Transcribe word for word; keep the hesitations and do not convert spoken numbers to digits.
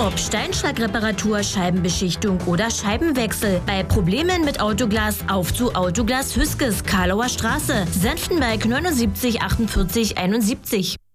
Ob Steinschlagreparatur, Scheibenbeschichtung oder Scheibenwechsel. Bei Problemen mit Autoglas auf zu Autoglas Hüskes, Karlauer Straße, Senftenberg neunundsiebzig achtundvierzig einundsiebzig.